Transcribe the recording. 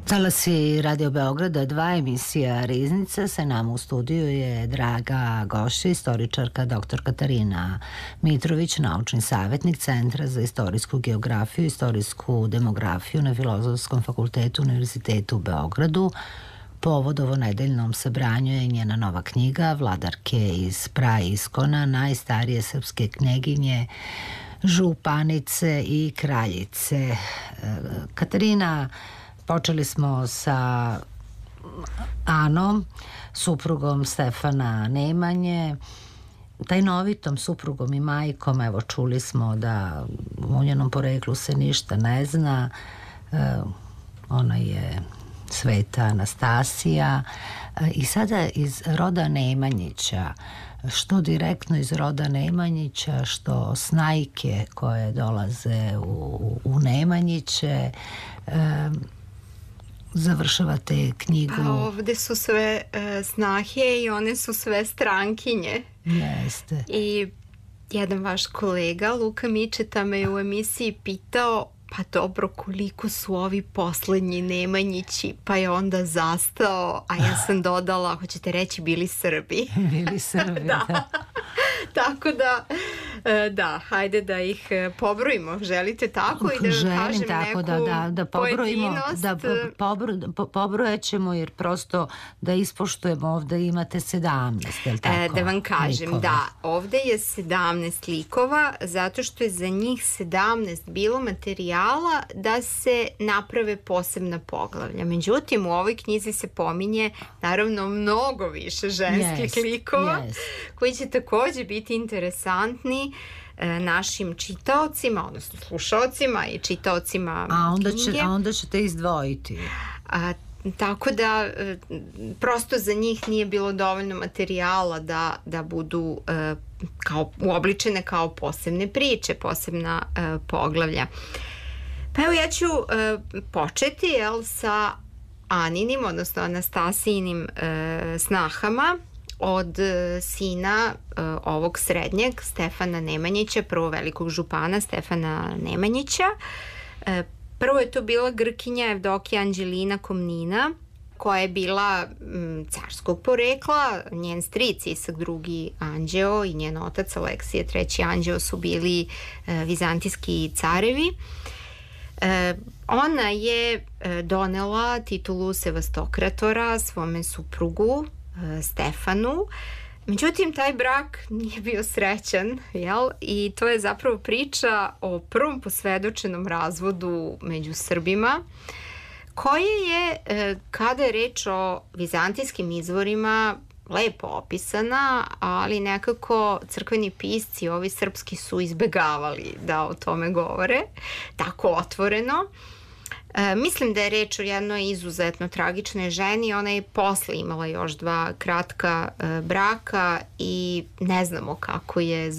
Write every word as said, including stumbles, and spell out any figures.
Talasi Radio Beograda, dva emisija Riznica. Sa nama u studiju je draga gošća, istoričarka dr. Katarina Mitrović, naučni savjetnik Centra za istorijsku geografiju i istorijsku demografiju na Filozofskom fakultetu Univerzitetu u Beogradu. Povod ovo nedeljnom sabranju je njena nova knjiga Vladarke iz praiskona, najstarije srpske kneginje, županice i kraljice. Katarina, počeli smo sa Anom, suprugom Stefana Nemanje, tajnovitom suprugom i majkom. Evo, čuli smo da u njenom poreklu se ništa ne zna. Ona je Sveta Anastasija. I sada iz roda Nemanjića, što direktno iz roda Nemanjića, što snajke koje dolaze u, u Nemanjiće, e, završavate knjigu. Pa ovde su sve e, snahe i one su sve strankinje. Jeste. I jedan vaš kolega, Luka Mičeta, me je u emisiji pitao, pa dobro, koliko su ovi poslednji Nemanjići, pa je onda zastao, a ja sam dodala, hoćete reći, bili Srbi. Bili Srbi, da. da. Tako da, da, hajde da ih pobrojimo. Želite tako i da Želim kažem tako, neku da, da, da pobrojimo, pojedinost? Da pobro, po, pobrojat ćemo, jer prosto da ispoštujemo, ovde imate sedamnaest, je li tako? E, da vam kažem, likova. Da, ovde je sedamnaest likova, zato što je za njih sedamnaest bilo materijala da se naprave posebna poglavlja. Međutim, u ovoj knjizi se pominje naravno mnogo više ženskih yes, likova, yes. koji će takođe biti interesantni e, našim čitaocima, odnosno slušaocima i čitaocima a onda knjige. Će, a onda ćete izdvojiti. A, tako da e, prosto za njih nije bilo dovoljno materijala da, da budu e, kao, uobličene kao posebne priče, posebna e, poglavlja. Pa evo, ja ću e, početi jel, sa Aninim, odnosno Anastasijinim e, snahama od e, sina e, ovog srednjeg, Stefana Nemanjića, prvo velikog župana Stefana Nemanjića. E, prvo je to bila Grkinja Evdokija Anđelina Komnina, koja je bila m, carskog porekla. Njen stric Isak drugi Anđeo i njen otac Aleksije treći Anđeo su bili e, vizantijski carevi. E, ona je e, donela titulu sevastokratora svome suprugu e, Stefanu. Međutim, taj brak nije bio srećan, jel? I to je zapravo priča o prvom posvedočenom razvodu među Srbima, koje je, e, kada je reč o vizantijskim izvorima, lepo opisana, ali nekako crkveni pisci, ovi srpski, su izbegavali da o tome govore tako otvoreno. E, mislim da je reč o jednoj izuzetno tragičnoj ženi. Ona je posle imala još dva kratka e, braka i ne znamo kako je